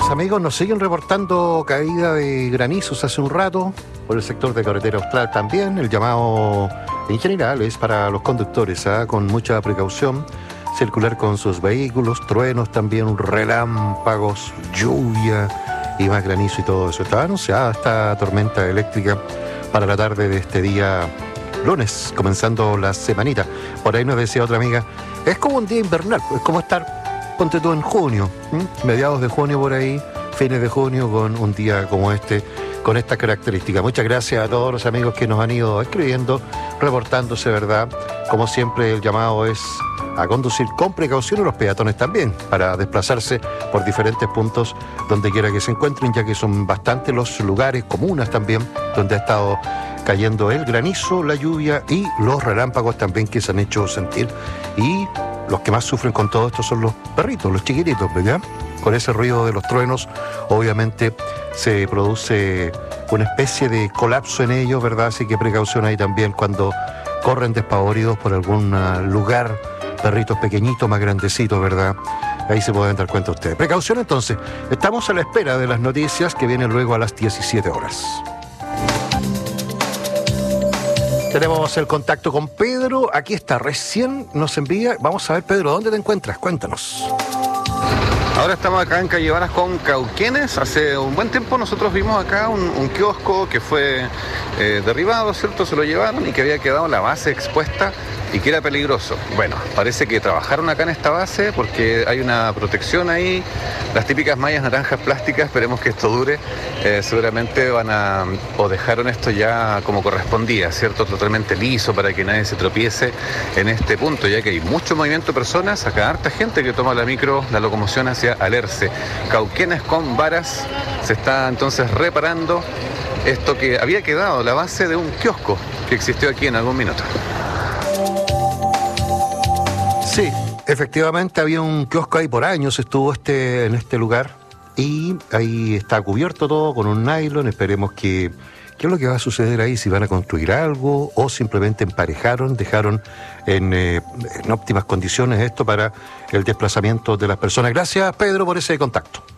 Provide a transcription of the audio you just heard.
días, amigos. Nos siguen reportando caída de granizos hace un rato, por el sector de Carretera Austral también. El llamado en general es para los conductores, con mucha precaución, circular con sus vehículos, truenos también, relámpagos, lluvia y más granizo y todo eso. Estaba anunciada esta tormenta eléctrica para la tarde de este día lunes, comenzando la semanita. Por ahí nos decía otra amiga, es como un día invernal, es como estar, ponte tú en junio, mediados de junio por ahí, fines de junio, con un día como este, con esta característica. Muchas gracias a todos los amigos que nos han ido escribiendo, reportándose, ¿verdad? Como siempre, el llamado es a conducir con precaución, y los peatones también, para desplazarse por diferentes puntos donde quiera que se encuentren, ya que son bastantes los lugares, comunas también, donde ha estado cayendo el granizo, la lluvia y los relámpagos también que se han hecho sentir. Y los que más sufren con todo esto son los perritos, los chiquititos, ¿verdad? Con ese ruido de los truenos, obviamente se produce una especie de colapso en ellos, ¿verdad? Así que precaución ahí también cuando corren despavoridos por algún lugar, perritos pequeñitos, más grandecitos, ¿verdad? Ahí se pueden dar cuenta ustedes. Precaución entonces. Estamos a la espera de las noticias que vienen luego a las 17 horas. Tenemos el contacto con Pedro. Aquí está, recién nos envía. Vamos a ver, Pedro, ¿dónde te encuentras? Cuéntanos. Ahora estamos acá en Calle Varas con Cauquenes. Hace un buen tiempo nosotros vimos acá un kiosco que fue derribado, ¿cierto? Se lo llevaron y que había quedado la base expuesta y que era peligroso. Bueno, parece que trabajaron acá en esta base porque hay una protección ahí, las típicas mallas naranjas plásticas. Esperemos que esto dure. Seguramente o dejaron esto ya como correspondía, ¿cierto? Totalmente liso para que nadie se tropiece en este punto, ya que hay mucho movimiento de personas, acá harta gente que toma la micro, la locomoción hacia Alerce. Cauquenes con Varas se está entonces reparando esto que había quedado la base de un kiosco que existió aquí en algún minuto. Sí, efectivamente había un kiosco ahí por años, estuvo en este lugar y ahí está cubierto todo con un nylon. Esperemos ¿qué es lo que va a suceder ahí? Si van a construir algo o simplemente emparejaron, dejaron en óptimas condiciones esto para el desplazamiento de las personas. Gracias, Pedro, por ese contacto.